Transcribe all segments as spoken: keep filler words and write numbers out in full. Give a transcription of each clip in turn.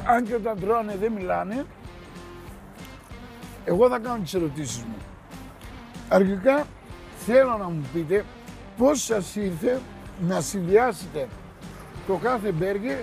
αν και όταν τρώνε δεν μιλάνε, εγώ θα κάνω τις ερωτήσεις μου. Αρχικά θέλω να μου πείτε πώς σας ήρθε να συνδυάσετε το κάθε μπέργκερ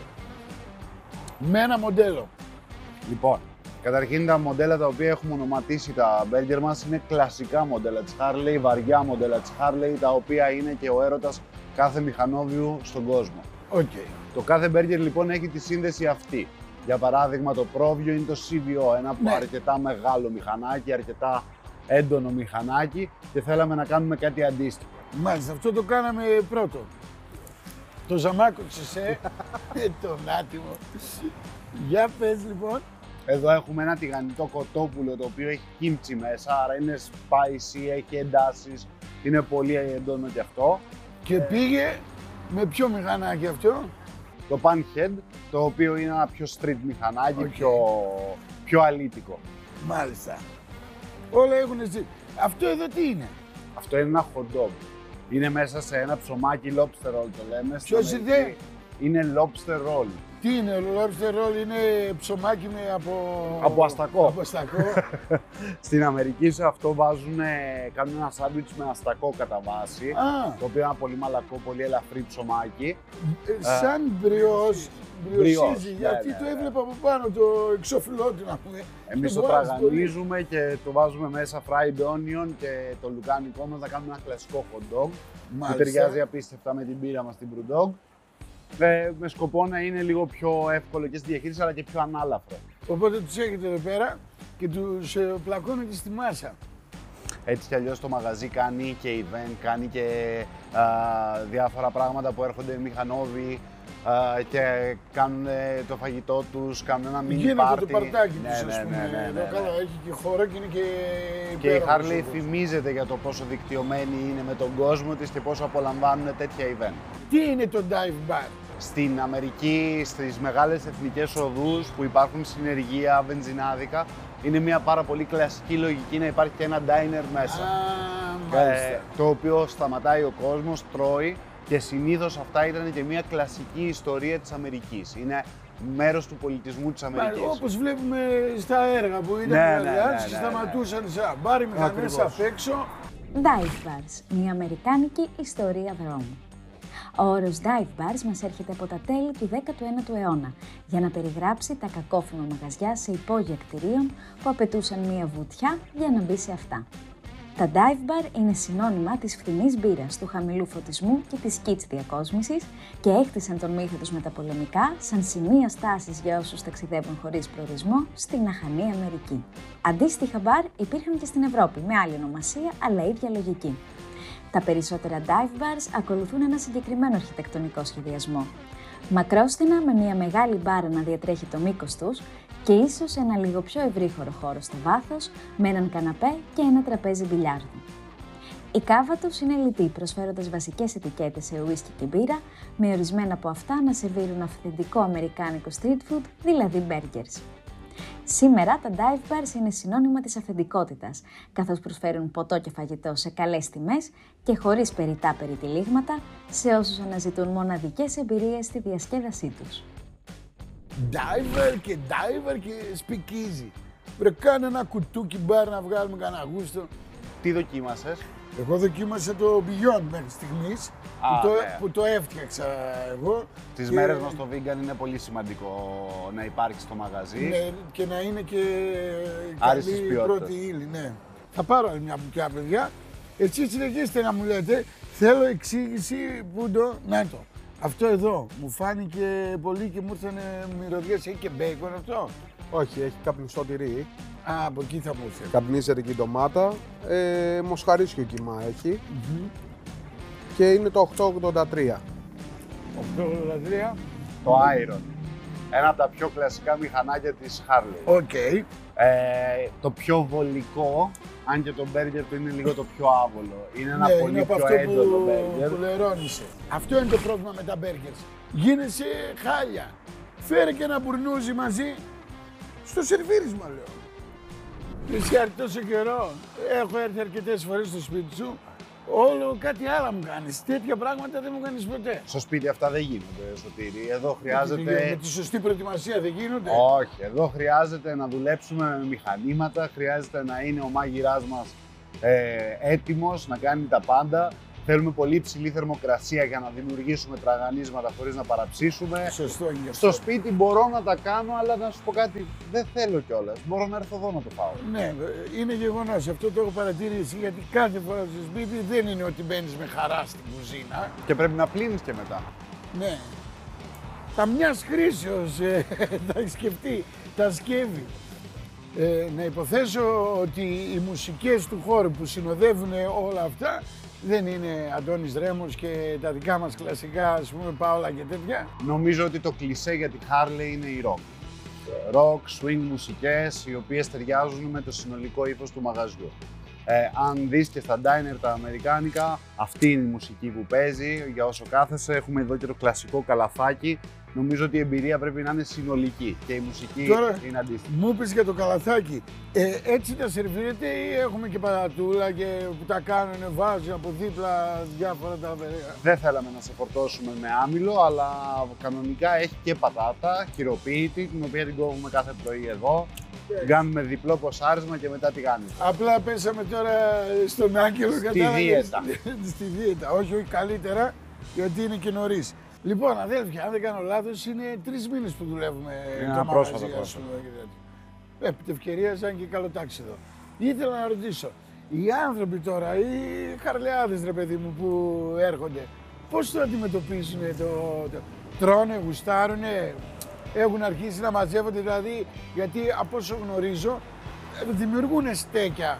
με ένα μοντέλο. Λοιπόν, καταρχήν τα μοντέλα τα οποία έχουμε ονοματίσει τα μπέργκερ μας είναι κλασικά μοντέλα της Harley, βαριά μοντέλα της Harley, τα οποία είναι και ο έρωτας κάθε μηχανόβιου στον κόσμο. Okay. Το κάθε μπέργκερ λοιπόν έχει τη σύνδεση αυτή. Για παράδειγμα, το πρόβιο είναι το σι βι ο, ένα ναι. αρκετά μεγάλο μηχανάκι, αρκετά έντονο μηχανάκι και θέλαμε να κάνουμε κάτι αντίστοιχο. Μάλιστα, αυτό το κάναμε πρώτο. Το Ζαμάκο Τσεσέ, τον άτιμο. Για πες λοιπόν. Εδώ έχουμε ένα τηγανιτό κοτόπουλο το οποίο έχει κίμτσι μέσα, άρα είναι spicy, έχει εντάσεις, είναι πολύ έντονο κι αυτό. Και πήγε με ποιο μηχανάκι αυτό? Το Panhead, το οποίο είναι ένα πιο street μηχανάκι, okay. πιο, πιο αλήτικο. Μάλιστα. Όλα έχουν εσύ. Αυτό εδώ τι είναι? Αυτό είναι ένα hot dog. Είναι μέσα σε ένα ψωμάκι lobster roll το λέμε. Ποιος είναι? Είναι lobster roll. Τι είναι, lobster roll είναι ψωμάκι με από... Από αστακό. Από αστακό. Στην Αμερική σε αυτό βάζουν, κάνουν ένα σάντουιτς με αστακό κατά βάση. Α. Το οποίο είναι ένα πολύ μαλακό, πολύ ελαφρύ ψωμάκι. Ε, σαν μπριός, μπριοσίζει, γιατί ναι, ναι, το έβλεπα από πάνω το εξώφυλλό του να πούμε. Εμείς το τραγανίζουμε και το βάζουμε μέσα fried onion και το λουκάνικό μας να κάνουμε ένα κλασικό hot dog. Που ταιριάζει απίστευτα με την πύρα μας την Brewdog. Ε, με σκοπό να είναι λίγο πιο εύκολο και στη διαχείριση αλλά και πιο ανάλαφρο. Οπότε τους έχετε εδώ πέρα και τους ε, πλακώνετε στη μάσα. Έτσι κι αλλιώς το μαγαζί κάνει και event, κάνει και α, διάφορα πράγματα που έρχονται μηχανόβοι α, και κάνουν το φαγητό τους, κάνουν ένα mini γίνεται party. Το παρτάκι ναι, τους, ναι, ας πούμε. ναι, ναι, ναι, ναι. Εδώ καλά έχει και χώρο και είναι και Και η Harley φημίζεται για το πόσο δικτυωμένη είναι με τον κόσμο της και πόσο απολαμβάνουν τέτοια event. Τι είναι το dive bar? Στην Αμερική, στις μεγάλες εθνικές οδούς που υπάρχουν συνεργεία, βενζινάδικα, είναι μια πάρα πολύ κλασική λογική να υπάρχει και ένα diner μέσα. Α, ε, το οποίο σταματάει ο κόσμος, τρώει και συνήθως αυτά ήταν και μια κλασική ιστορία της Αμερικής. Είναι μέρος του πολιτισμού της Αμερικής. Μα, όπως βλέπουμε στα έργα που ήταν ναι, οι ναι, Αλλιάτσοι, ναι, ναι, ναι. σταματούσαν σε μπάρι μηχανές απ' έξω. Dive Bars, μια αμερικάνικη ιστορία δρόμου. Ο όρος Dive Bars μας έρχεται από τα τέλη του δέκατου ένατου αιώνα για να περιγράψει τα κακόφημα μαγαζιά σε υπόγεια κτηρίων που απαιτούσαν μία βουτιά για να μπει σε αυτά. Τα Dive Bar είναι συνώνυμα της φθηνής μπύρας, του χαμηλού φωτισμού και της κιτς διακόσμησης και έχτισαν τον μύθο τους μεταπολεμικά σαν σημεία στάσης για όσους ταξιδεύουν χωρίς προορισμό στην αχανή Αμερική. Αντίστοιχα μπαρ υπήρχαν και στην Ευρώπη με άλλη ονομασία αλλά ίδια λογική. Τα περισσότερα dive bars ακολουθούν ένα συγκεκριμένο αρχιτεκτονικό σχεδιασμό. Μακρόστινα με μια μεγάλη μπάρα να διατρέχει το μήκος τους και ίσως ένα λίγο πιο ευρύχωρο χώρο στο βάθος με έναν καναπέ και ένα τραπέζι μπιλιάρδου. Η κάβα τους είναι λιτή, προσφέροντας βασικές ετικέτες σε ουίσκι και μπύρα, με ορισμένα από αυτά να σερβίρουν αυθεντικό αμερικάνικο street food, δηλαδή burgers. Σήμερα τα dive bars είναι συνώνυμα της αυθεντικότητας, καθώς προσφέρουν ποτό και φαγητό σε καλές τιμές και χωρίς περιττά περιτυλίγματα σε όσους αναζητούν μοναδικές εμπειρίες στη διασκέδασή τους. Diver και diver και speak easy. Πρέπει κάνε ένα κουτούκι μπαρ να βγάλουμε κανένα γούστο. Τι δοκίμασες? Εγώ δοκίμασα το Beyond μέχρι στιγμής, που, το, ναι. που το έφτιαξα εγώ. Τις και... μέρες μας το vegan είναι πολύ σημαντικό να υπάρχει στο μαγαζί. Ναι, και να είναι και καλή πρώτη ύλη, ναι. Θα πάρω μια μπουκιά, παιδιά. Εσείς συνεχίστε να μου λέτε, θέλω εξήγηση που το... Να το. Αυτό εδώ μου φάνηκε πολύ και μου ήρθαν μυρωδιές. Έχει και μπέικον αυτό? Όχι, έχει καπνιστό τυρί. Α, από εκεί θα μου ήρθε. Καπνίζεται και η ντομάτα. Ε, μοσχαρίσιο κύμα έχει. Mm-hmm. Και είναι το οκτώ ογδόντα τρία. οκτώ ογδόντα τρία. Το Iron. Ένα από τα πιο κλασικά μηχανάκια της Harley. Οκ. Okay. Ε, το πιο βολικό, αν και το μπέργκερ του είναι λίγο το πιο άβολο. Είναι ένα ναι, πολύ είναι πιο αυτό έντονο που, μπέργκερ. που λερώνησε. Αυτό είναι το πρόβλημα με τα μπέργκερς. Γίνεσαι χάλια. Φέρε και ένα μπουρνούζι μαζί στο σερβίρισμα, λέω. Εσύ τόσο καιρό, έχω έρθει αρκετές φορές στο σπίτι σου Όλο κάτι άλλο μου κάνεις. Τέτοια πράγματα δεν μου κάνεις ποτέ. Στο σπίτι αυτά δεν γίνονται, Σωτήρη. Εδώ χρειάζεται. Με τη σωστή προετοιμασία δεν γίνονται. Όχι. Εδώ χρειάζεται να δουλέψουμε με μηχανήματα. Χρειάζεται να είναι ο μάγειράς μας ε, έτοιμος να κάνει τα πάντα. Θέλουμε πολύ υψηλή θερμοκρασία για να δημιουργήσουμε τραγανίσματα χωρίς να παραψήσουμε. Σωστό είναι. Στο σπίτι μπορώ να τα κάνω, αλλά να σου πω κάτι, δεν θέλω κιόλας. Μπορώ να έρθω εδώ να το φάω. Ναι, είναι γεγονός. Αυτό το έχω παρατηρήσει, γιατί κάθε φορά στο σπίτι δεν είναι ότι μπαίνεις με χαρά στην κουζίνα. Και πρέπει να πλύνεις και μετά. Ναι. Τα μιας χρήσεως ε, τα έχει σκεφτεί, τα σκεύη. Ε, να υποθέσω ότι οι μουσικές του χώρου που συνοδεύουν όλα αυτά δεν είναι Αντώνης Ρέμος και τα δικά μας κλασικά, ας πούμε, Πάολα και τέτοια. Νομίζω ότι το κλισέ για τη Harley είναι η rock. Rock, swing μουσικές, οι οποίες ταιριάζουν με το συνολικό ύφος του μαγαζιού. Ε, αν δεις και στα diner τα αμερικάνικα, αυτή είναι η μουσική που παίζει. Για όσο κάθεσαι, έχουμε εδώ και το κλασικό καλαθάκι. Νομίζω ότι η εμπειρία πρέπει να είναι συνολική και η μουσική Τώρα, είναι αντίστοιχη. Μου πεις για το καλαθάκι. Ε, έτσι τα σερβίρετε ή έχουμε και πατατούλα και που τα κάνουν, βάζουν από δίπλα διάφορα τα παιδιά. Δεν θέλαμε να σε φορτώσουμε με άμυλο, αλλά κανονικά έχει και πατάτα, χειροποίητη, την οποία την κόβουμε κάθε πρωί εδώ. Την κάνουμε διπλό ποσάρισμα και μετά τι κάνεις. Απλά πέσαμε τώρα στον Άγγελο, Στη κατάλαβες. δίαιτα. Στη δίαιτα. Όχι, όχι, καλύτερα, γιατί είναι και νωρίς. Λοιπόν, αδέλφια, αν δεν κάνω λάθος, είναι τρεις μήνες που δουλεύουμε Είναι το ένα μαγαζί, πρόσφατο ας πρόσφατο. πούμε. Επί της ευκαιρίας, αν και καλοτάξει εδώ. Ήθελα να ρωτήσω, οι άνθρωποι τώρα, οι χαρλεάδες, ρε παιδί μου, που έρχονται, πώς το αντιμετωπίζουν, το, το τρώνε, γουστάρουνε, έχουν αρχίσει να μαζεύονται, δηλαδή, γιατί από όσο γνωρίζω, δημιουργούν στέκια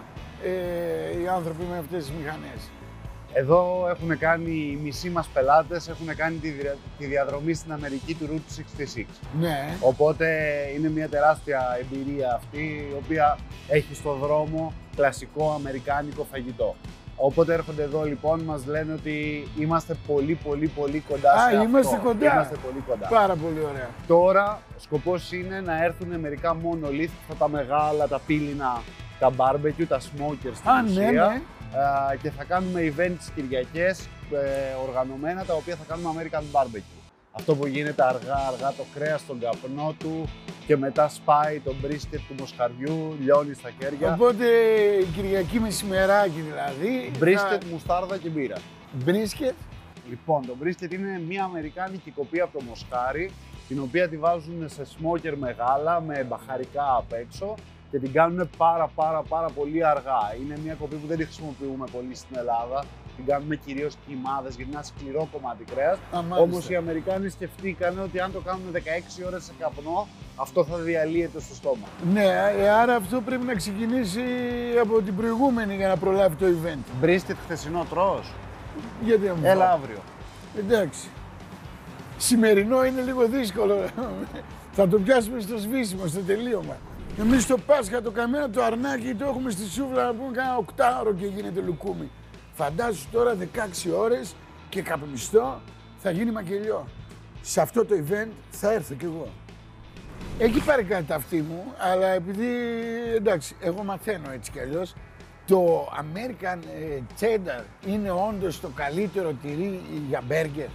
ε, οι άνθρωποι με αυτές τις μηχανές. Εδώ έχουν κάνει, οι μισοί μας πελάτες έχουν κάνει τη, δια- τη διαδρομή στην Αμερική του Route εξήντα έξι. Ναι. Οπότε είναι μια τεράστια εμπειρία αυτή, η οποία έχει στο δρόμο κλασικό αμερικάνικο φαγητό. Όποτε έρχονται εδώ λοιπόν μας λένε ότι είμαστε πολύ πολύ πολύ κοντά Α, σε είμαστε αυτό. κοντά. Είμαστε πολύ κοντά. Πάρα πολύ ωραία. Τώρα ο σκοπός είναι να έρθουν μερικά monolith, αυτά τα μεγάλα, τα πύληνα, τα barbecue, τα smokers στην Α, ναι, ουσία. ναι. Α, και θα κάνουμε event τις Κυριακές ε, οργανωμένα, τα οποία θα κάνουμε American Barbecue. Αυτό που γίνεται αργά-αργά το κρέας στον καπνό του και μετά σπάει το brisket του μοσχαριού, λιώνει στα χέρια. Οπότε Κυριακή μεσημεράκι δηλαδή. Brisket, μουστάρδα και μπύρα. Μπρίσκετ. Λοιπόν, το brisket είναι μια αμερικάνικη κοπή από το μοσχάρι, την οποία τη βάζουν σε smoker μεγάλα με μπαχαρικά απ' έξω και την κάνουν πάρα πάρα πάρα πολύ αργά. Είναι μια κοπή που δεν τη χρησιμοποιούμε πολύ στην Ελλάδα. Την κάνουμε κυρίως κιμάδες γιατί είναι ένα σκληρό κομμάτι κρέας. Όμως οι Αμερικάνοι σκεφτήκαν ότι αν το κάνουμε δεκαέξι ώρες σε καπνό, αυτό θα διαλύεται στο στόμα. Ναι, ε, άρα αυτό πρέπει να ξεκινήσει από την προηγούμενη για να προλάβει το event. Brisket χθεσινό τρως. Γιατί να μου Έλα φάω. αύριο. Εντάξει. Σημερινό είναι λίγο δύσκολο. Θα το πιάσουμε στο σβήσιμο, στο τελείωμα. Εμείς το Πάσχα το καμένο το αρνάκι το έχουμε στη σούβλα να πούμε κάνα οκτάωρο και γίνεται λουκούμι. Φαντάσου τώρα δεκαέξι ώρες και καπνιστό θα γίνει μακελιό. Σε αυτό το event θα έρθω κι εγώ. Έχει πάρει κάτι αυτή μου, αλλά επειδή εντάξει, εγώ μαθαίνω έτσι κι αλλιώς, το American ε, Cheddar είναι όντως το καλύτερο τυρί για μπέργκερ.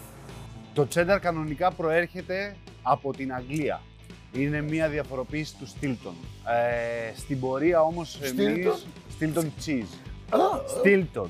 Το cheddar κανονικά προέρχεται από την Αγγλία. Είναι μια διαφοροποίηση του Stilton. Ε, στην πορεία όμως εμείς... Stilton cheese. Stilton.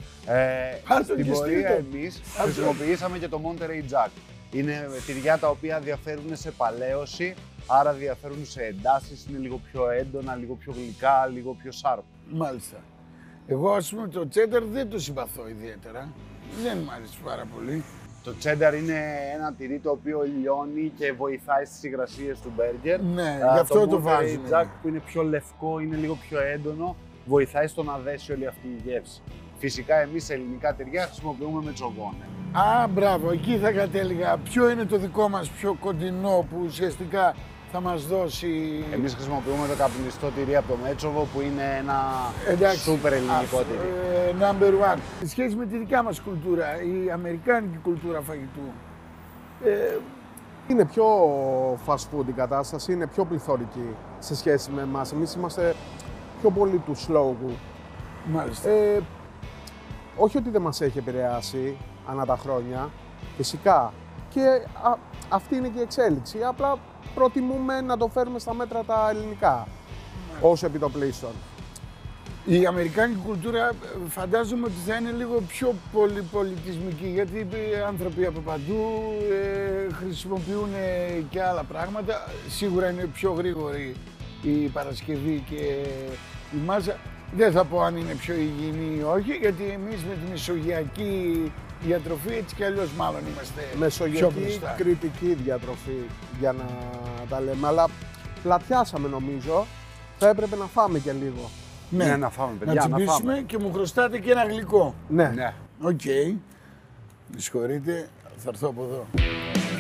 Ε, στην πορεία εμείς χρησιμοποιήσαμε και το Monterey Jack. Είναι τυριά τα οποία διαφέρουν σε παλαίωση, άρα διαφέρουν σε εντάσεις, είναι λίγο πιο έντονα, λίγο πιο γλυκά, λίγο πιο sharp. Μάλιστα. Εγώ ας πούμε το cheddar δεν το συμπαθώ ιδιαίτερα. Δεν μου αρέσει πάρα πολύ. Το cheddar είναι ένα τυρί το οποίο λιώνει και βοηθάει στις υγρασίες του μπέργκερ. Ναι, γι' αυτό το βάζουμε. Το Monterey Jack που είναι πιο λευκό, είναι λίγο πιο έντονο, βοηθάει στο να δέσει όλη αυτή η γεύση. Φυσικά εμείς σε ελληνικά τυριά χρησιμοποιούμε μετσογόνε. Α, μπράβο, εκεί θα κατέληγα. Ποιο είναι το δικό μας πιο κοντινό που ουσιαστικά θα μας δώσει... Εμείς χρησιμοποιούμε το καπνιστό τυρί από το Μέτσοβο που είναι ένα Εντάξει, σούπερ ελληνικό α, τυρί. Ε, number one. Σε σχέση με τη δικιά μας κουλτούρα, η αμερικάνικη κουλτούρα φαγητού, ε, είναι πιο fast food η κατάσταση, είναι πιο πληθωρική σε σχέση με εμάς. Εμείς είμαστε πιο πολύ του slow. μάλιστα. Ε, όχι ότι δεν μας έχει επηρεάσει ανά τα χρόνια, φυσικά. Και α, αυτή είναι και η εξέλιξη. Απλά προτιμούμε να το φέρουμε στα μέτρα τα ελληνικά, ναι. ως επιτοπλίστων. Η αμερικάνικη κουλτούρα φαντάζομαι ότι θα είναι λίγο πιο πολυπολιτισμική, γιατί οι άνθρωποι από παντού ε, χρησιμοποιούν και άλλα πράγματα. Σίγουρα είναι πιο γρήγορη η Παρασκευή και η μάζα. Δεν θα πω αν είναι πιο υγιεινή ή όχι, γιατί εμείς με τη μεσογειακή διατροφή έτσι κι αλλιώς μάλλον είμαστε μεσογειακή, πιο μπροστά. κριτική διατροφή, για να τα λέμε, αλλά πλατιάσαμε νομίζω, θα έπρεπε να φάμε και λίγο. Ναι, ναι, να φάμε, παιδιά, να τσιμπήσουμε και μου χρωστάτε και ένα γλυκό. Ναι. Ναι. Οκ. Okay. Με συγχωρείτε, θα έρθω από εδώ.